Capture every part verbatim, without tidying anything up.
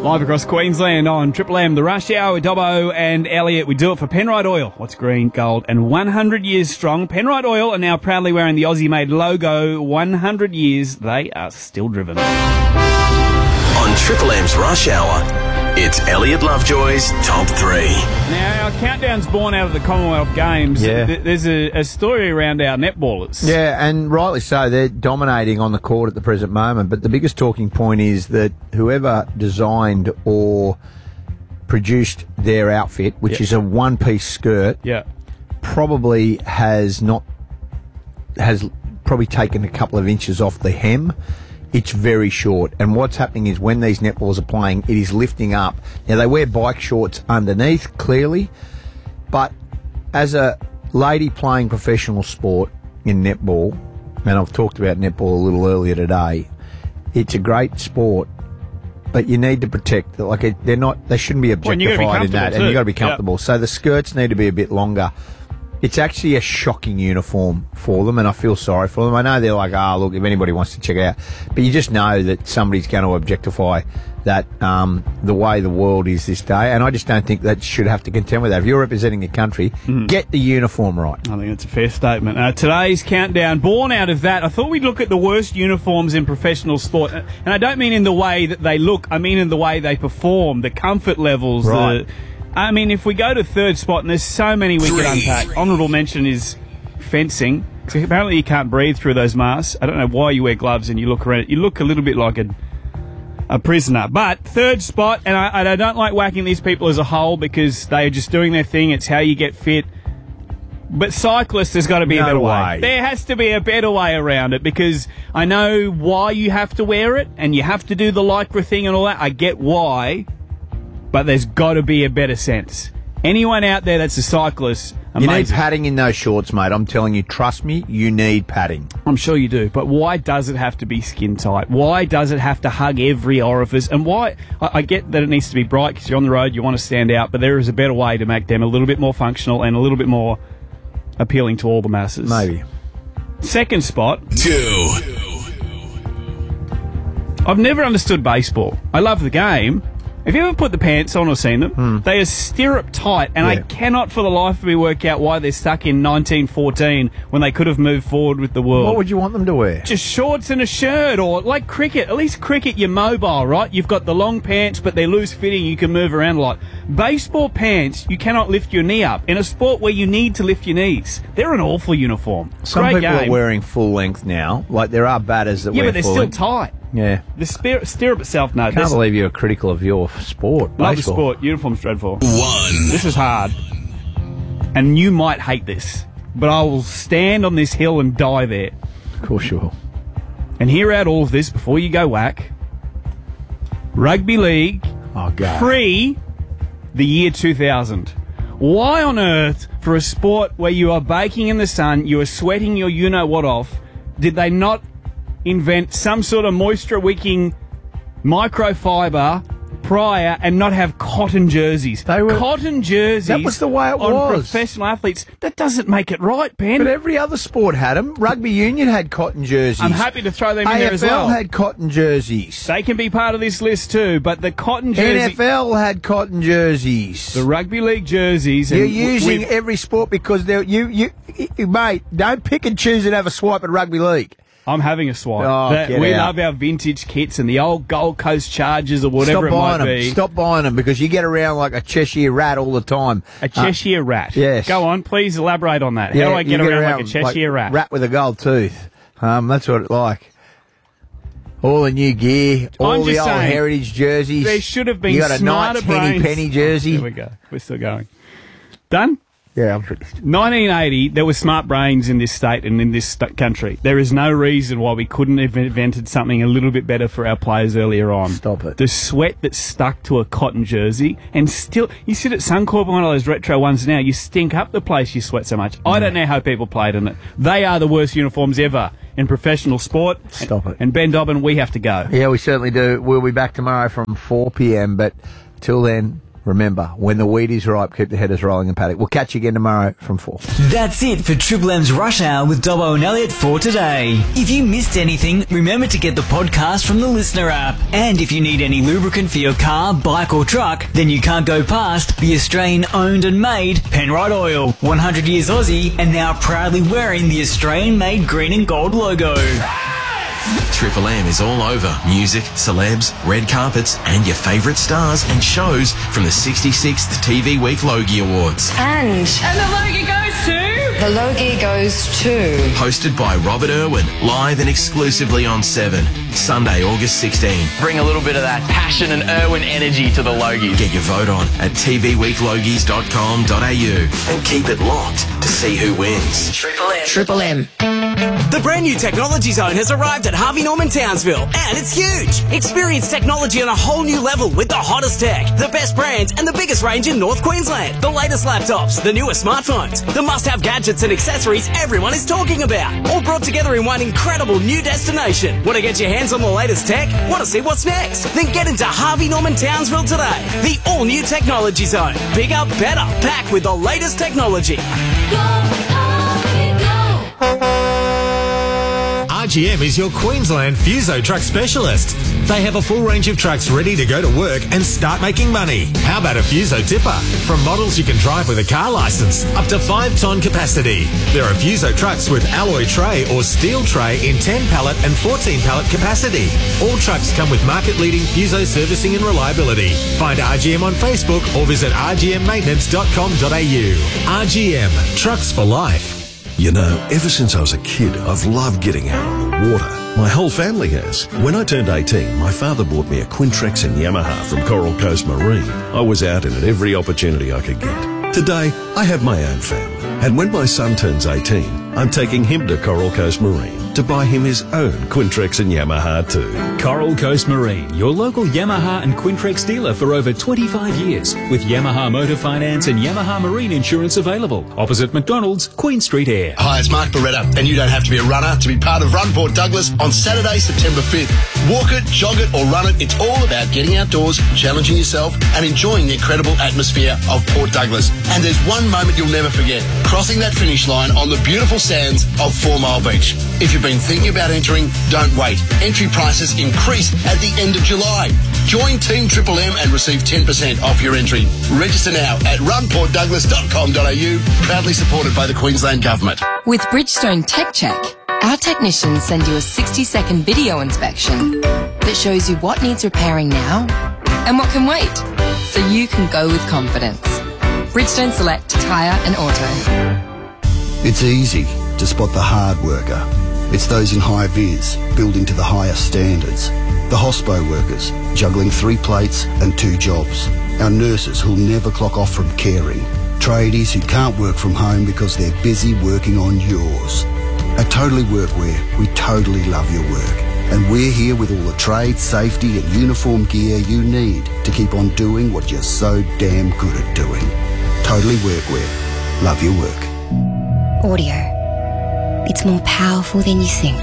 Live across Queensland on Triple M, the Rush Hour with Dobbo and Elliot. We do it for Penrite Oil. What's green, gold, and one hundred years strong. Penrite Oil are now proudly wearing the Aussie-made logo. one hundred years, they are still driven. On Triple M's Rush Hour, it's Elliot Lovejoy's Top three. Now, our countdown's born out of the Commonwealth Games. Yeah. Th- There's a, a story around our netballers. Yeah, and rightly so. They're dominating on the court at the present moment. But the biggest talking point is that whoever designed or produced their outfit, which Yep. is a one-piece skirt, Yeah. probably has not has probably taken a couple of inches off the hem. It's very short, and what's happening is when these netballs are playing, it is lifting up. Now, they wear bike shorts underneath, clearly, but as a lady playing professional sport in netball, and I've talked about netball a little earlier today, it's a great sport, but you need to protect. Like, it, they're not, they shouldn't be Well, and you gotta be objectified in that, comfortable and you've got to be too. Yep. comfortable. So the skirts need to be a bit longer. It's actually a shocking uniform for them, and I feel sorry for them. I know they're like, ah, oh, look, if anybody wants to check it out. But you just know that somebody's going to objectify that um, the way the world is this day, and I just don't think that should have to contend with that. If you're representing a country, Mm-hmm. get the uniform right. I think it's a fair statement. Uh, today's countdown, born out of that, I thought we'd look at the worst uniforms in professional sport. And I don't mean in the way that they look, I mean in the way they perform, the comfort levels. Right. The, I mean, if we go to third spot, and there's so many we could unpack. Honourable mention is fencing. So apparently you can't breathe through those masks. I don't know why you wear gloves and you look around. You look a little bit like a, a prisoner. But third spot, and I, and I don't like whacking these people as a whole because they are just doing their thing. It's how you get fit. But cyclists, there's got to be a No better way. way. There has to be a better way around it because I know why you have to wear it and you have to do the Lycra thing and all that. I get why, but there's got to be a better sense. Anyone out there that's a cyclist, You need amazing. padding in those shorts, mate. I'm telling you, trust me, you need padding. I'm sure you do, but why does it have to be skin tight? Why does it have to hug every orifice? And why? I, I get that it needs to be bright because you're on the road, you want to stand out, but there is a better way to make them a little bit more functional and a little bit more appealing to all the masses. Maybe. Second spot, Two. I've never understood baseball. I love the game. Have you ever put the pants on or seen them? They are stirrup tight, and I Yeah. cannot for the life of me work out why they're stuck in nineteen fourteen when they could have moved forward with the world. What would you want them to wear? Just shorts and a shirt, or like cricket. At least cricket, you're mobile, right? You've got the long pants, but they're loose fitting. You can move around a lot. Baseball pants, you cannot lift your knee up. In a sport where you need to lift your knees, they're an awful uniform. Some Great people game. are wearing full length now. Like, there are batters that yeah, wear but they're full still length. tight. Yeah. The stir- stirrup itself, no. Can't This- believe you're critical of your sport. Love the baseball. sport. Uniform's dreadful. One. This is hard. And you might hate this, but I will stand on this hill and die there. Of course you will. And hear out all of this before you go whack. Rugby league, Oh, God. pre the year two thousand. Why on earth, for a sport where you are baking in the sun, you are sweating your you-know-what off, did they not invent some sort of moisture-wicking microfiber prior and not have cotton jerseys? They were- cotton jerseys That was the way it on was. professional athletes. That doesn't make it right, Ben. But every other sport had them. Rugby union had cotton jerseys. I'm happy to throw them in there as A F L well. had cotton jerseys. They can be part of this list too, but the cotton jersey... N F L had cotton jerseys. The rugby league jerseys... You're and w- using we've- every sport because they're you, you, you, mate. Don't pick and choose and have a swipe at rugby league. I'm having a swipe. Oh, That- get we out. love our vintage kits and the old Gold Coast Chargers or whatever Stop buying it might them. be. Stop buying them because you get around like a Cheshire rat all the time. A Cheshire rat. yes. Go on, please elaborate on that. How Yeah, do I get you around, like a Cheshire rat? Rat with a gold tooth. Um, that's what it's like. All the new gear, all I'm the just old saying, heritage jerseys. There should have been You got a smarter Knights Henny brains. Penny jersey. There we go. We're still going. Done? Yeah, I'm finished. nineteen eighty, there were smart brains in this state and in this st- country. There is no reason why we couldn't have invented something a little bit better for our players earlier on. Stop it. The sweat that stuck to a cotton jersey, and still, you sit at Suncorp, one of those retro ones now, you stink up the place, you sweat so much. I don't know how people played in it. They are the worst uniforms ever in professional sport. Stop and, it. And Ben Dobbin, we have to go. Yeah, we certainly do. We'll be back tomorrow from four p.m, but till then, remember, when the wheat is ripe, keep the headers rolling in paddock. We'll catch you again tomorrow from four. That's it for Triple M's Rush Hour with Dobbo and Elliot for today. If you missed anything, remember to get the podcast from the Listener app. And if you need any lubricant for your car, bike or truck, then you can't go past the Australian-owned and made Penrite Oil. one hundred years Aussie and now proudly wearing the Australian-made green and gold logo. Triple M is all over music, celebs, red carpets, and your favourite stars and shows from the sixty-sixth T V Week Logie Awards. And... And the Logie goes to... The Logie goes to... Hosted by Robert Irwin, live and exclusively on Seven, Sunday, August sixteenth. Bring a little bit of that passion and Irwin energy to the Logies. Get your vote on at t v week logies dot com dot a u and keep it locked to see who wins. Triple M. Triple M. The brand new Technology Zone has arrived at Harvey Norman Townsville, and it's huge. Experience technology on a whole new level with the hottest tech, the best brands, and the biggest range in North Queensland. The latest laptops, the newest smartphones, the must-have gadgets and accessories everyone is talking about, all brought together in one incredible new destination. Want to get your hands on the latest tech? Want to see what's next? Then get into Harvey Norman Townsville today. The all-new Technology Zone. Bigger, better, packed with the latest technology. R G M is your Queensland Fuso truck specialist. They have a full range of trucks ready to go to work and start making money. How about a Fuso tipper? From models you can drive with a car licence, up to five tonne capacity. There are Fuso trucks with alloy tray or steel tray in ten pallet and fourteen pallet capacity. All trucks come with market-leading Fuso servicing and reliability. Find R G M on Facebook or visit r g m maintenance dot com dot a u. R G M, trucks for life. You know, ever since I was a kid, I've loved getting out on the water. My whole family has. When I turned eighteen, my father bought me a Quintrex and Yamaha from Coral Coast Marine. I was out in it every opportunity I could get. Today, I have my own family. And when my son turns eighteen, I'm taking him to Coral Coast Marine to buy him his own Quintrex and Yamaha too. Coral Coast Marine, your local Yamaha and Quintrex dealer for over twenty-five years, with Yamaha Motor Finance and Yamaha Marine Insurance available. Opposite McDonald's, Queen Street Air. Hi, it's Mark Beretta, and you don't have to be a runner to be part of Run Port Douglas on Saturday, September fifth. Walk it, jog it, or run it. It's all about getting outdoors, challenging yourself, and enjoying the incredible atmosphere of Port Douglas. And there's one moment you'll never forget, crossing that finish line on the beautiful sands of Four Mile Beach. If you've been thinking about entering, don't wait. Entry prices increase at the end of July. Join Team Triple M and receive ten percent off your entry. Register now at run port douglas dot com dot a u, proudly supported by the Queensland Government. With Bridgestone Tech Check, our technicians send you a sixty second video inspection that shows you what needs repairing now and what can wait, so you can go with confidence. Bridgestone Select Tyre and Auto. It's easy to spot the hard worker. It's those in high vis, building to the highest standards. The hospo workers, juggling three plates and two jobs. Our nurses who'll never clock off from caring. Tradies who can't work from home because they're busy working on yours. At Totally Workwear, we totally love your work. And we're here with all the trade, safety and uniform gear you need to keep on doing what you're so damn good at doing. Totally Workwear. Love your work. Audio. It's more powerful than you think.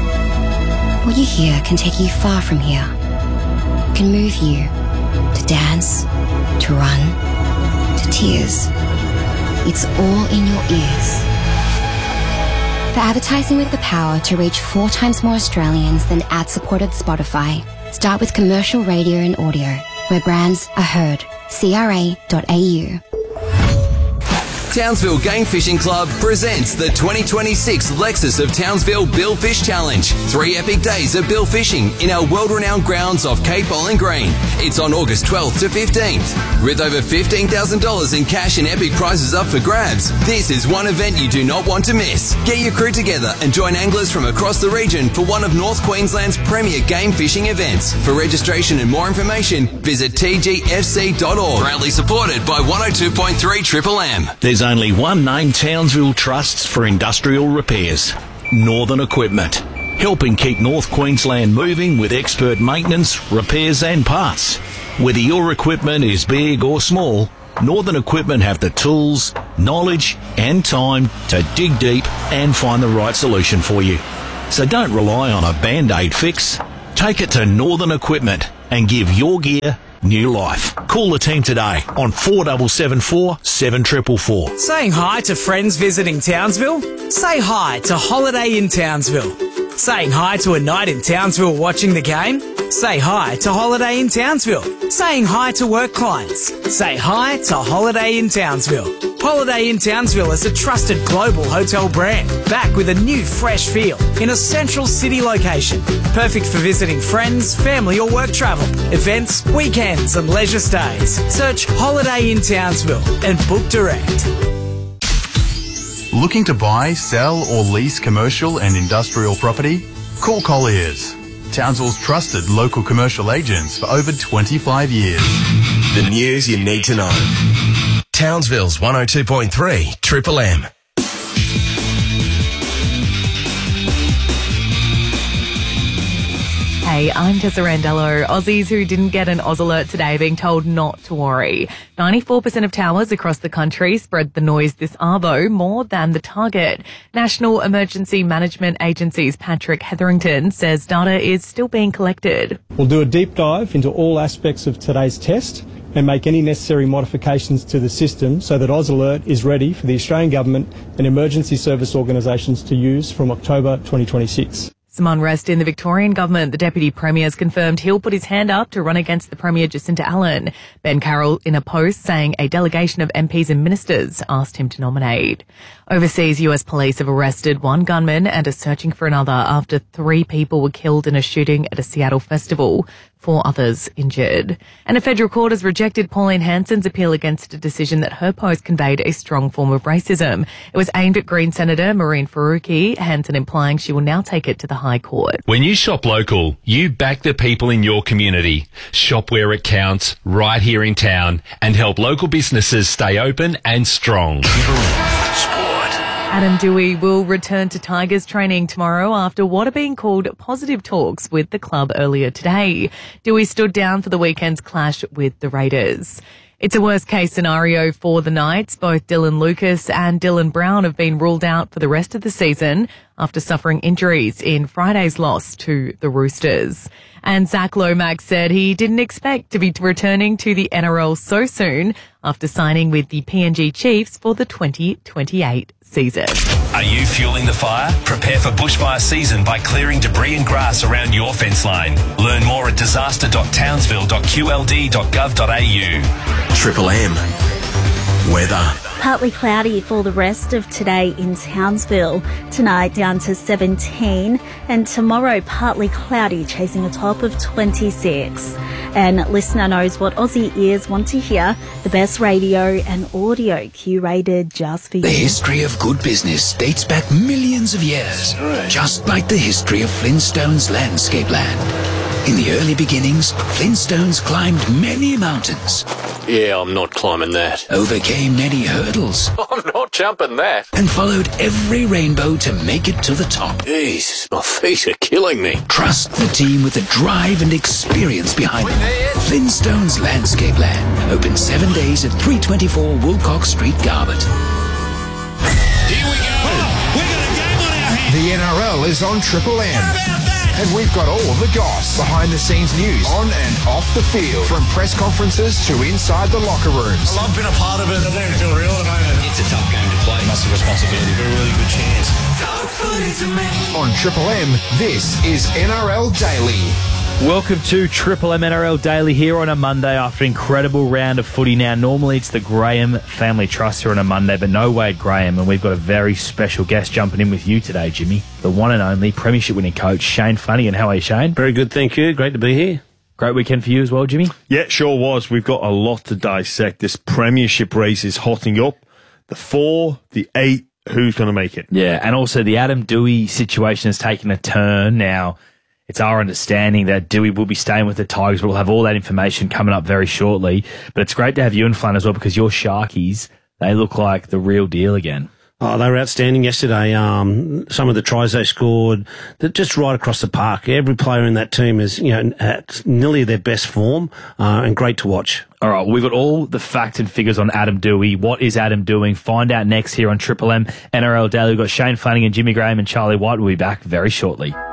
What you hear can take you far from here. It can move you to dance, to run, to tears. It's all in your ears. For advertising with the power to reach four times more Australians than ad-supported Spotify, start with commercial radio and audio, where brands are heard. c r a dot a u. Townsville Game Fishing Club presents the twenty twenty-six Lexus of Townsville Bill Fish Challenge. Three epic days of bill fishing in our world-renowned grounds off Cape Bowling Green. It's on August twelfth to fifteenth. With over fifteen thousand dollars in cash and epic prizes up for grabs, this is one event you do not want to miss. Get your crew together and join anglers from across the region for one of North Queensland's premier game fishing events. For registration and more information, visit t g f c dot org. Proudly supported by one oh two point three Triple M. There's only one name Townsville trusts for industrial repairs: Northern Equipment. Helping keep North Queensland moving with expert maintenance, repairs and parts. Whether your equipment is big or small, Northern Equipment have the tools, knowledge and time to dig deep and find the right solution for you. So don't rely on a Band-Aid fix. Take it to Northern Equipment and give your gear new life. Call the team today on four seven seven four, seven four four four. Saying hi to friends visiting Townsville? Say hi to Holiday Inn Townsville. Saying hi to a night in Townsville watching the game? Say hi to Holiday Inn Townsville. Saying hi to work clients? Say hi to Holiday Inn Townsville. Holiday Inn Townsville is a trusted global hotel brand, back with a new fresh feel in a central city location. Perfect for visiting friends, family or work travel, events, weekends and leisure stays. Search Holiday Inn Townsville and book direct. Looking to buy, sell or lease commercial and industrial property? Call Colliers, Townsville's trusted local commercial agents for over twenty-five years. The news you need to know. Townsville's one oh two point three Triple M. Hey, I'm Tessa Randello. Aussies who didn't get an Oz alert today are being told not to worry. ninety-four percent of towers across the country spread the noise this arvo, more than the target. National Emergency Management Agency's Patrick Hetherington says data is still being collected. We'll do a deep dive into all aspects of today's test and make any necessary modifications to the system so that Oz Alert is ready for the Australian Government and emergency service organisations to use from October twenty twenty-six. Some unrest in the Victorian government. The Deputy Premier has confirmed he'll put his hand up to run against the Premier Jacinta Allen. Ben Carroll in a post saying a delegation of M Ps and ministers asked him to nominate. Overseas, U S police have arrested one gunman and are searching for another after three people were killed in a shooting at a Seattle festival. Four others injured. And a federal court has rejected Pauline Hanson's appeal against a decision that her post conveyed a strong form of racism. It was aimed at Green Senator Maureen Faruqi, Hanson implying she will now take it to the High Court. When you shop local, you back the people in your community. Shop where it counts, right here in town, and help local businesses stay open and strong. Adam Doueihi will return to Tigers training tomorrow after what are being called positive talks with the club earlier today. Doueihi stood down for the weekend's clash with the Raiders. It's a worst-case scenario for the Knights. Both Dylan Lucas and Dylan Brown have been ruled out for the rest of the season after suffering injuries in Friday's loss to the Roosters. And Zach Lomax said he didn't expect to be returning to the N R L so soon after signing with the P N G Chiefs for the twenty twenty-eight season. Are you fueling the fire? Prepare for bushfire season by clearing debris and grass around your fence line. Learn more at disaster dot townsville dot q l d dot gov dot a u. Triple M. Weather. Partly cloudy for the rest of today in Townsville. Tonight down to seventeen, and tomorrow partly cloudy, chasing a top of twenty-six. And listener knows what Aussie ears want to hear. The best radio and audio curated just for you. The history of good business dates back millions of years, just like the history of Flintstone's landscape land. In the early beginnings, Flintstones climbed many mountains. Yeah, I'm not climbing that. Overcame many hurdles. I'm not jumping that. And followed every rainbow to make it to the top. Jesus, my feet are killing me. Trust the team with the drive and experience behind them. Flintstones Landscape Land. Open seven days at three twenty-four Wilcox Street, Garbutt. Here we go. Oh, we've got a game on our hands. The N R L is on Triple M. And we've got all the goss, behind-the-scenes news, on and off the field, from press conferences to inside the locker rooms. I love being a part of it. I don't feel real at the moment. It's a tough game to play. Massive responsibility, but a really good chance. On Triple M, this is N R L Daily. Welcome to Triple M N R L Daily here on a Monday after an incredible round of footy. Now, normally it's the Graham Family Trust here on a Monday, but no Wade Graham, and we've got a very special guest jumping in with you today, Jimmy. The one and only Premiership winning coach, Shane Flanagan. How are you, Shane? Very good, thank you. Great to be here. Great weekend for you as well, Jimmy? Yeah, sure was. We've got a lot to dissect. This Premiership race is hotting up. The four, the eight, who's going to make it? Yeah, and also the Adam Doueihi situation has taken a turn now. It's our understanding that Doueihi will be staying with the Tigers. We'll have all that information coming up very shortly. But it's great to have you and Flan as well, because your Sharkies, they look like the real deal again. Oh, they were outstanding yesterday. Um, some of the tries they scored, they're just right across the park. Every player in that team is, you know, at nearly their best form, uh, and great to watch. All right, well, we've got all the facts and figures on Adam Doueihi. What is Adam doing? Find out next here on Triple M N R L Daily. We've got Shane Flanagan, Jimmy Graham and Charlie White. We'll be back very shortly.